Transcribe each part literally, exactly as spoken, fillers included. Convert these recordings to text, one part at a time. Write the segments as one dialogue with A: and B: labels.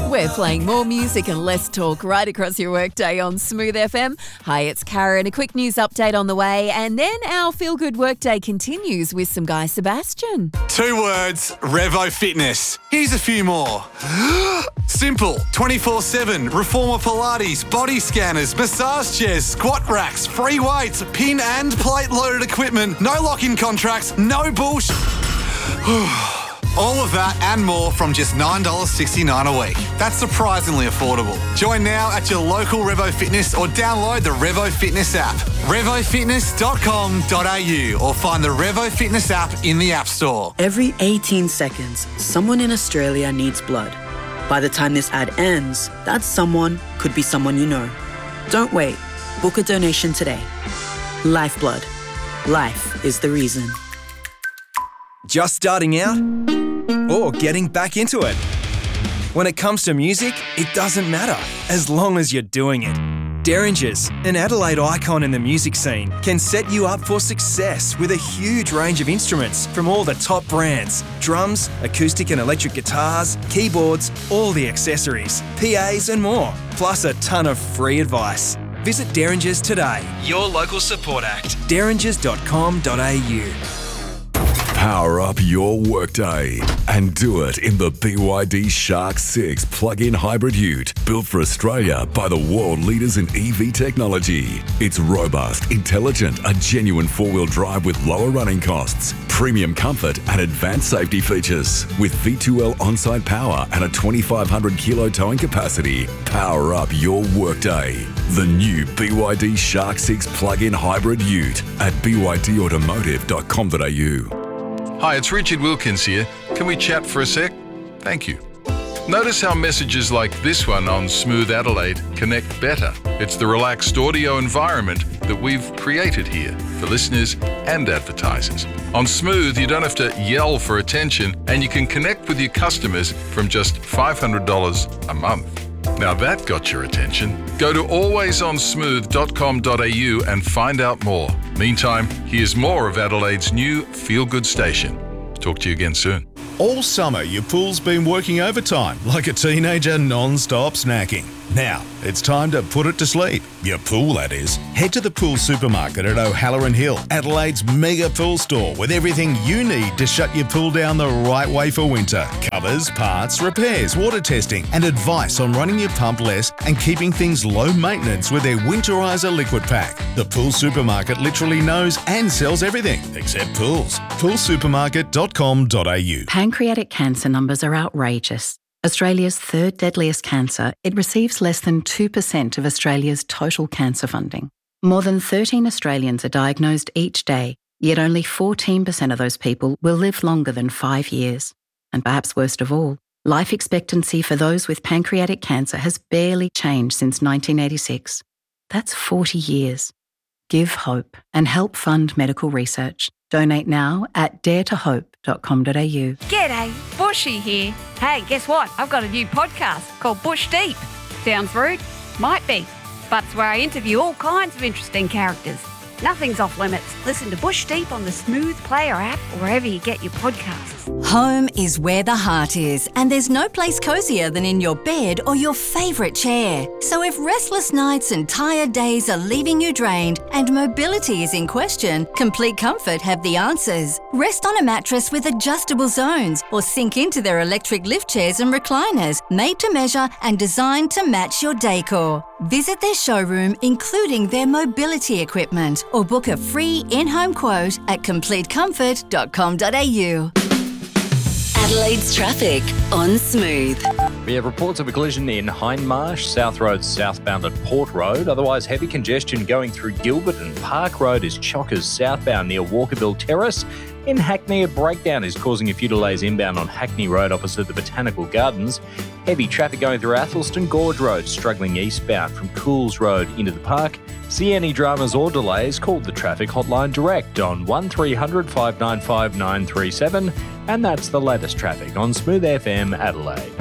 A: We're playing more music and less talk right across your workday on Smooth F M. Hi, it's Karen. A quick news update on the way, and then our Feel Good Workday continues with some Guy Sebastian.
B: Two words, Revo Fitness. Here's a few more. Simple, twenty-four seven, Reformer Pilates, body scanners, massage chairs, squat racks, free weights, pin and plate loaded equipment, no lock-in contracts, no bullshit. All of that and more from just nine dollars sixty-nine a week. That's surprisingly affordable. Join now at your local Revo Fitness or download the Revo Fitness app. revo fitness dot com dot a u or find the Revo Fitness app in the App Store.
C: Every eighteen seconds, someone in Australia needs blood. By the time this ad ends, that someone could be someone you know. Don't wait. Book a donation today. Lifeblood. Life is the reason.
D: Just starting out or getting back into it? When it comes to music, it doesn't matter as long as you're doing it. Derringers, an Adelaide icon in the music scene, can set you up for success with a huge range of instruments from all the top brands: drums, acoustic and electric guitars, keyboards, all the accessories, P As and more, plus a ton of free advice. Visit Derringers today, your local support act, derringers dot com dot a u.
E: Power up your workday and do it in the B Y D Shark six plug-in hybrid ute, built for Australia by the world leaders in E V technology. It's robust, intelligent, a genuine four-wheel drive with lower running costs, premium comfort and advanced safety features. With V two L on-site power and a twenty-five hundred kilo towing capacity, power up your workday. The new B Y D Shark six plug-in hybrid ute at b y d automotive dot com dot a u.
F: Hi, it's Richard Wilkins here. Can we chat for a sec? Thank you. Notice how messages like this one on Smooth Adelaide connect better. It's the relaxed audio environment that we've created here for listeners and advertisers. On Smooth, you don't have to yell for attention, and you can connect with your customers from just five hundred dollars a month. Now that got your attention. Go to always on smooth dot com dot a u and find out more. Meantime, here's more of Adelaide's new feel-good station. Talk to you again soon.
G: All summer, your pool's been working overtime like a teenager non-stop snacking. Now, it's time to put it to sleep. Your pool, that is. Head to the Pool Supermarket at O'Halloran Hill, Adelaide's mega pool store, with everything you need to shut your pool down the right way for winter. Covers, parts, repairs, water testing, and advice on running your pump less and keeping things low maintenance with their Winterizer liquid pack. The Pool Supermarket literally knows and sells everything except pools. pool supermarket dot com dot a u.
H: Pancreatic cancer numbers are outrageous. Australia's third deadliest cancer, it receives less than two percent of Australia's total cancer funding. More than thirteen Australians are diagnosed each day, yet only fourteen percent of those people will live longer than five years. And perhaps worst of all, life expectancy for those with pancreatic cancer has barely changed since nineteen eighty-six. That's forty years. Give hope and help fund medical research. Donate now at dare to hope dot com dot a u.
I: G'day, Bushy here. Hey, guess what? I've got a new podcast called Bush Deep. Sounds rude? Might be. But it's where I interview all kinds of interesting characters. Nothing's off limits. Listen to Bush Deep on the Smooth Player app or wherever you get your podcasts.
A: Home is where the heart is, and there's no place cozier than in your bed or your favourite chair. So if restless nights and tired days are leaving you drained and mobility is in question, Complete Comfort have the answers. Rest on a mattress with adjustable zones or sink into their electric lift chairs and recliners, made to measure and designed to match your decor. Visit their showroom, including their mobility equipment, or book a free in-home quote at complete comfort dot com dot a u.
J: Adelaide's traffic on Smooth.
K: We have reports of a collision in Hindmarsh, South Road southbound at Port Road. Otherwise, heavy congestion going through Gilbert, and Park Road is chockers southbound near Walkerville Terrace. In Hackney, a breakdown is causing a few delays inbound on Hackney Road opposite the Botanical Gardens. Heavy traffic going through Athelston Gorge Road, struggling eastbound from Cools Road into the park. See any dramas or delays, call the traffic hotline direct on one three hundred, five nine five, nine three seven. And that's the latest traffic on Smooth F M Adelaide.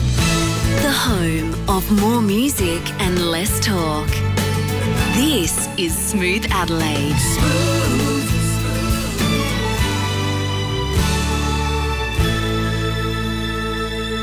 J: The home of more music and less talk. This is Smooth Adelaide. Smooth.
I: With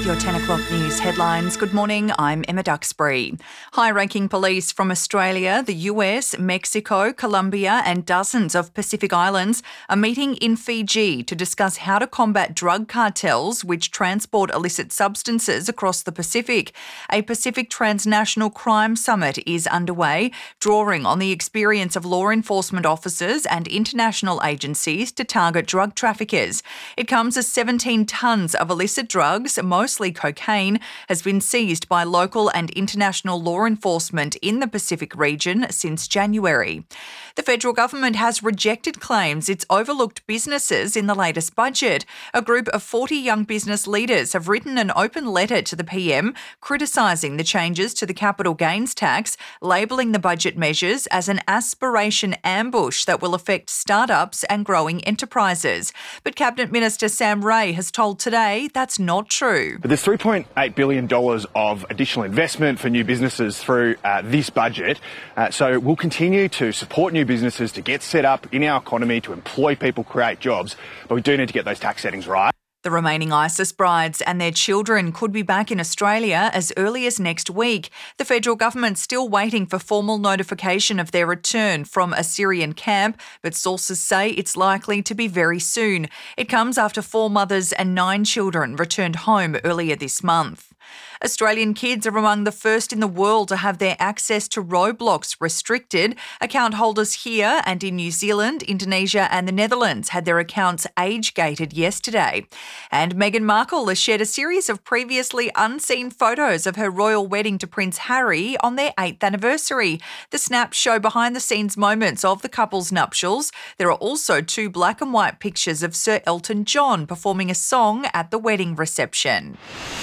L: with your ten o'clock news headlines. Good morning, I'm Emma Duxbury. High-ranking police from Australia, the U S, Mexico, Colombia and dozens of Pacific islands are meeting in Fiji to discuss how to combat drug cartels which transport illicit substances across the Pacific. A Pacific Transnational Crime Summit is underway, drawing on the experience of law enforcement officers and international agencies to target drug traffickers. It comes as seventeen tonnes of illicit drugs, mostly cocaine, has been seized by local and international law enforcement in the Pacific region since January. The federal government has rejected claims it's overlooked businesses in the latest budget. A group of forty young business leaders have written an open letter to the P M criticising the changes to the capital gains tax, labelling the budget measures as an aspiration ambush that will affect startups and growing enterprises. But Cabinet Minister Sam Ray has told Today that's not true.
M: But there's three point eight billion dollars of additional investment for new businesses through uh, this budget. Uh, so we'll continue to support new businesses to get set up in our economy, to employ people, create jobs. But we do need to get those tax settings right.
L: The remaining ISIS brides and their children could be back in Australia as early as next week. The federal government's still waiting for formal notification of their return from a Syrian camp, but sources say it's likely to be very soon. It comes after four mothers and nine children returned home earlier this month. Australian kids are among the first in the world to have their access to Roblox restricted. Account holders here and in New Zealand, Indonesia and the Netherlands had their accounts age-gated yesterday. And Meghan Markle has shared a series of previously unseen photos of her royal wedding to Prince Harry on their eighth anniversary. The snaps show behind-the-scenes moments of the couple's nuptials. There are also two black and white pictures of Sir Elton John performing a song at the wedding reception.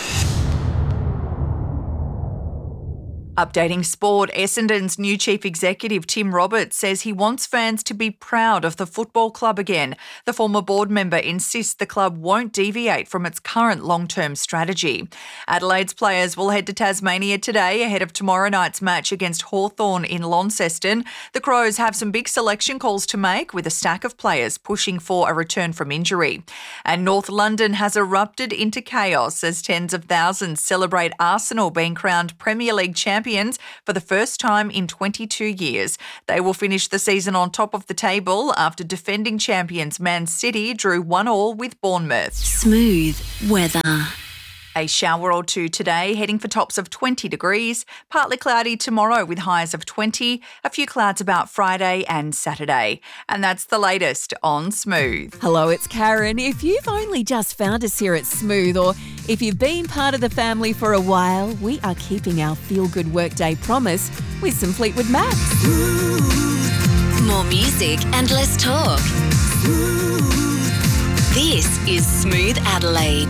L: Updating sport, Essendon's new chief executive Tim Roberts says he wants fans to be proud of the football club again. The former board member insists the club won't deviate from its current long-term strategy. Adelaide's players will head to Tasmania today ahead of tomorrow night's match against Hawthorn in Launceston. The Crows have some big selection calls to make, with a stack of players pushing for a return from injury. And North London has erupted into chaos as tens of thousands celebrate Arsenal being crowned Premier League champions for the first time in twenty-two years. They will finish the season on top of the table after defending champions Man City drew one all with Bournemouth.
J: Smooth weather.
L: A shower or two today, heading for tops of twenty degrees. Partly cloudy tomorrow with highs of twenty. A few clouds about Friday and Saturday. And that's the latest on Smooth.
N: Hello, it's Karen. If you've only just found us here at Smooth, or if you've been part of the family for a while, we are keeping our feel-good workday promise with some Fleetwood Mac.
J: More music and less talk. This is Smooth Adelaide.